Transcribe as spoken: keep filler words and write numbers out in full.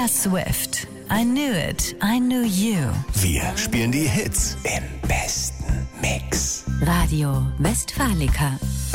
Taylor Swift. I knew it, I knew you. Wir spielen die Hits im besten Mix. Radio Westfalica.